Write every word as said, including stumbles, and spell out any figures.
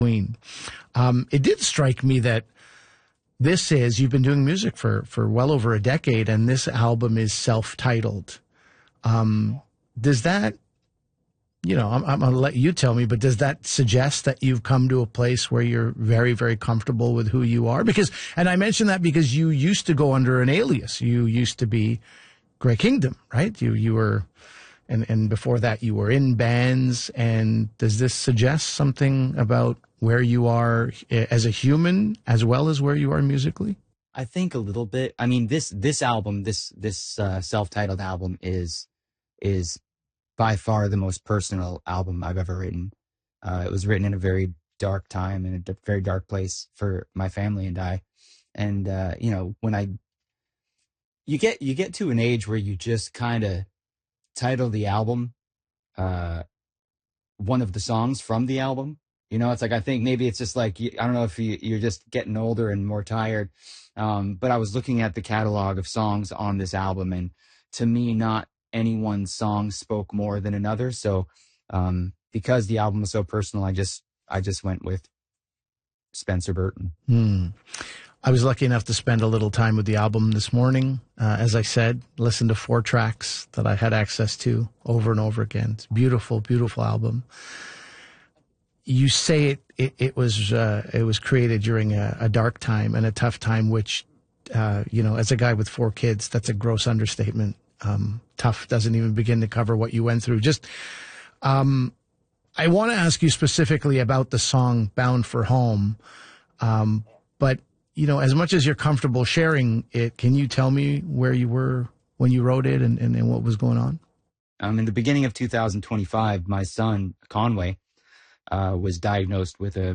Queen. Um, it did strike me that this is, you've been doing music for, for well over a decade, and this album is self-titled. Um, does that, you know, I'm, I'm going to let you tell me, but does that suggest that you've come to a place where you're very, very comfortable with who you are? Because, and I mention that because you used to go under an alias. You used to be Grey Kingdom, right? You, you were, and, and before that you were in bands. And does this suggest something about where you are as a human as well as where you are musically? I think a little bit. I mean, this, this album, this, this, uh, self-titled album is, is by far the most personal album I've ever written. Uh, it was written in a very dark time and a very dark place for my family and I. And, uh, you know, when I, you get, you get to an age where you just kind of title the album, uh, one of the songs from the album. You know, it's like, I think maybe it's just like, I don't know if you, you're just getting older and more tired. Um, but I was looking at the catalog of songs on this album, and to me, not any one song spoke more than another. So, um, because the album was so personal, I just, I just went with Spencer Burton. Hmm. I was lucky enough to spend a little time with the album this morning. Uh, as I said, listened to four tracks that I had access to over and over again. It's a beautiful, beautiful album. You say it, it, it was, uh, it was created during a, a dark time and a tough time, which, uh, you know, as a guy with four kids, that's a gross understatement. Um, tough doesn't even begin to cover what you went through. Just, um, I want to ask you specifically about the song Bound for Home. Um, but, you know, as much as you're comfortable sharing it, can you tell me where you were when you wrote it and, and, and what was going on? Um, in the beginning of two thousand twenty-five, my son, Conway, uh, was diagnosed with a